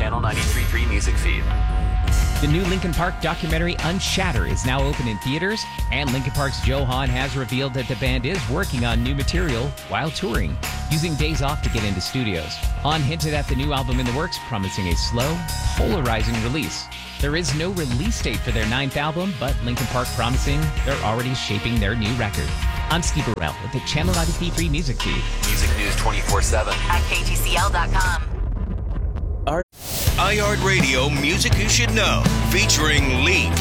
Channel 93.3 music feed. The new Linkin Park documentary Unshatter is now open in theaters, and Linkin Park's Joe Hahn has revealed that the band is working on new material while touring, using days off to get into studios. Hahn hinted at the new album in the works, promising a slow, polarizing release. There is no release date for their 9th album, but Linkin Park promising they're already shaping their new record. I'm Steve Burrell with the Channel 93.3 music feed. Music news 24/7 at KTCL.com. iHeartRadio Music You Should Know, featuring Leap.